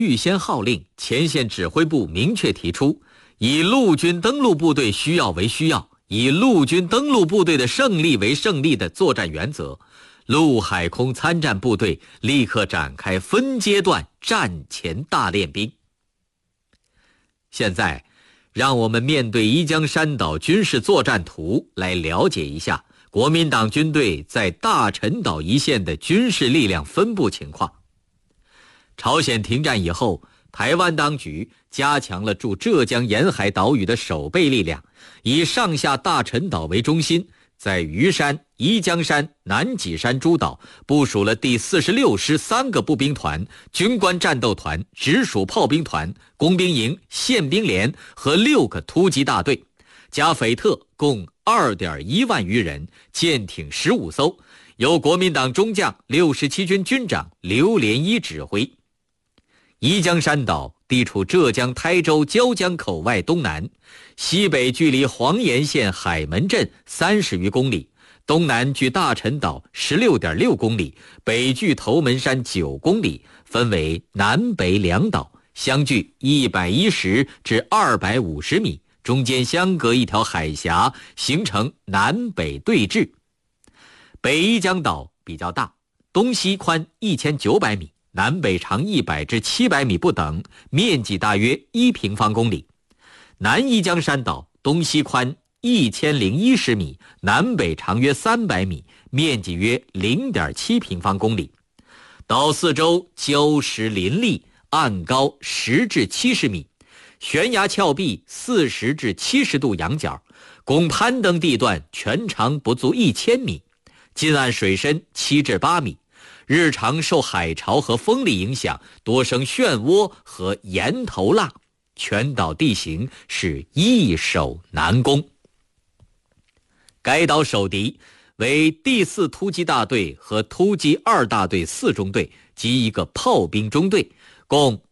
预先号令，前线指挥部明确提出，以陆军登陆部队需要为需要，以陆军登陆部队的胜利为胜利的作战原则，陆海空参战部队立刻展开分阶段战前大练兵。现在，让我们面对宜江山岛军事作战图来了解一下国民党军队在大陈岛一线的军事力量分布情况。朝鲜停战以后，台湾当局加强了驻浙江沿海岛屿的守备力量，以上下大陈岛为中心，在余山、宜江山、南脊山诸岛部署了第46师3个步兵团、军官战斗团、直属炮兵团、工兵营、宪兵连和6个突击大队，加匪特共2.1万余人，舰艇15艘，由国民党中将67军军长刘连一指挥。宜江山岛地处浙江台州椒江口外东南，西北距离黄岩县海门镇30余公里，东南距大陈岛16.6公里，北距头门山9公里，分为南北两岛，相距110至250米，中间相隔一条海峡，形成南北对峙。北宜江岛比较大，东西宽1900米，南北长100至700米不等，面积大约1平方公里。南宜江山岛东西宽1010米，南北长约300米，面积约0.7平方公里。岛四周礁石林立，岸高10至70米，悬崖峭壁40至70度仰角，共攀登地段全长不足1000米，近岸水深7至8米。日常受海潮和风力影响，多生漩涡和岩头浪，全岛地形是易守难攻。该岛守敌为第4突击大队和突击2大队4中队及一个炮兵中队，共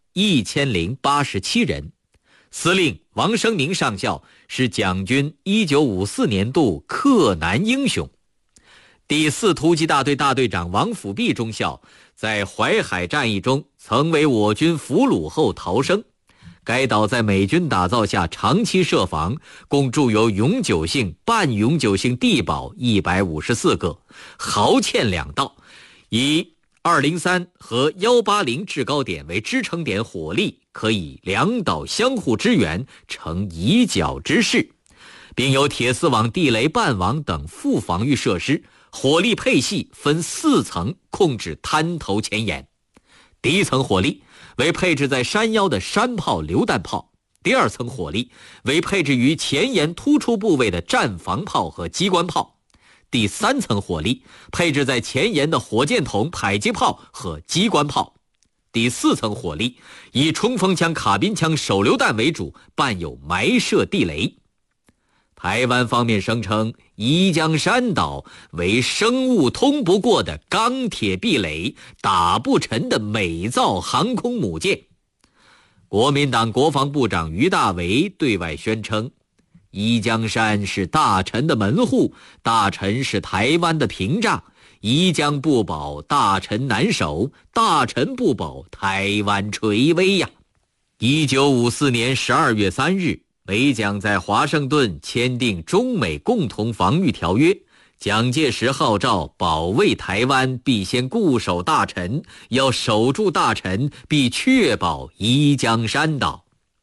1087人。司令王生明上校是蒋军1954年度克难英雄。第4突击大队大队长王辅弼中校在淮海战役中曾为我军俘虏后逃生。该岛在美军打造下长期设防，共筑有永久性、半永久性地堡154个，壕堑2道，以203和180制高点为支撑点火力，可以两岛相互支援，成以角之势，并有铁丝网、地雷、半网等副防御设施。火力配系分4层，控制滩头前沿。第一层火力为配置在山腰的山炮、榴弹炮，第2层火力为配置于前沿突出部位的战防炮和机关炮，第3层火力配置在前沿的火箭筒、迫击炮和机关炮，第4层火力以冲锋枪、卡宾枪、手榴弹为主，伴有埋设地雷。台湾方面声称宜江山岛为生物通不过的钢铁壁垒，打不沉的美造航空母舰。国民党国防部长于大为对外宣称，宜江山是大陈的门户，大陈是台湾的屏障，宜江不保，大陈难守，大陈不保，台湾垂危呀。1954年12月3日，美蒋在华盛顿签订中美共同防御条约，蒋介石号召保卫台湾必先固守大陈，要守住大陈必确保宜江山岛。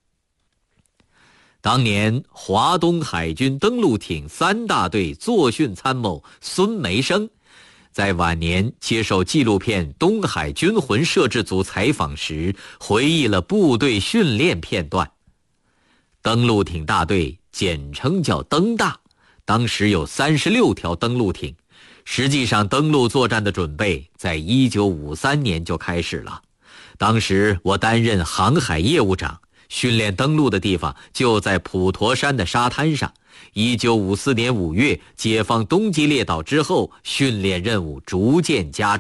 当年华东海军登陆艇3大队作训参谋孙梅生在晚年接受纪录片《东海军魂摄制组》采访时，回忆了部队训练片段。登陆艇大队简称叫登大，当时有36条登陆艇，实际上登陆作战的准备在1953年就开始了。当时我担任航海业务长，训练登陆的地方就在普陀山的沙滩上。1954年5月解放东基列岛之后，训练任务逐渐加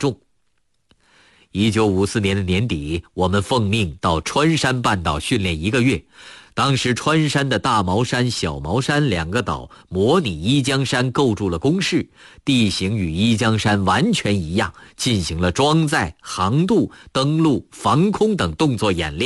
重。1954年的年底，我们奉命到川山半岛训练1个月， 当时川山的大毛山、小毛山两个岛模拟一江山构筑了工事，地形与一江山完全一样，进行了装载、航渡、登陆、防空等动作演练。